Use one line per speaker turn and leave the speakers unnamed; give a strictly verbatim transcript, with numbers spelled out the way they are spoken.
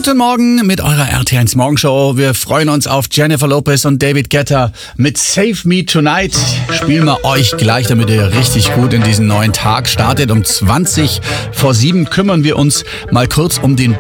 Guten Morgen mit eurer R T eins Morgenshow. Wir freuen uns auf Jennifer Lopez und David Guetta mit Save Me Tonight. Spielen wir euch gleich, damit ihr richtig gut in diesen neuen Tag startet. Um zwanzig vor sieben kümmern wir uns mal kurz um den